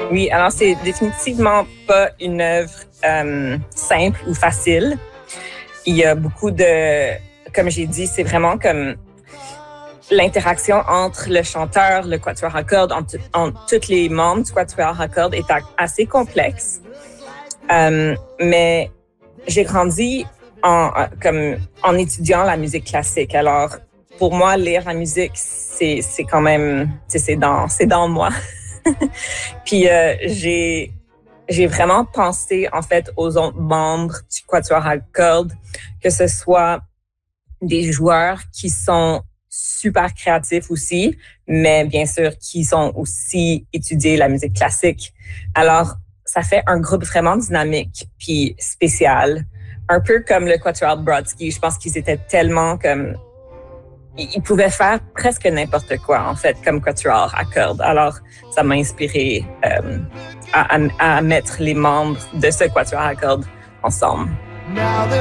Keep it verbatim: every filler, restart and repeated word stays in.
Oui, alors c'est définitivement pas une œuvre euh, simple ou facile. Il y a beaucoup de, comme j'ai dit, c'est vraiment comme l'interaction entre le chanteur, le quatuor à cordes, entre, entre tous les membres du quatuor à cordes est assez complexe. Euh, mais j'ai grandi en, comme, en étudiant la musique classique. Alors, pour moi, lire la musique, c'est, c'est quand même, c'est dans, c'est dans moi. Puis euh, j'ai, j'ai vraiment pensé, en fait, aux autres membres du quatuor à cordes, que ce soit des joueurs qui sont super créatifs aussi, mais bien sûr, qui sont aussi étudiés la musique classique. Alors, ça fait un groupe vraiment dynamique puis spécial. Un peu comme le quatuor Brodsky. Je pense qu'ils étaient tellement comme... Ils pouvaient faire presque n'importe quoi, en fait, comme quatuor à cordes. Alors, ça m'a inspiré euh, à, à, à mettre les membres de ce quatuor à cordes ensemble.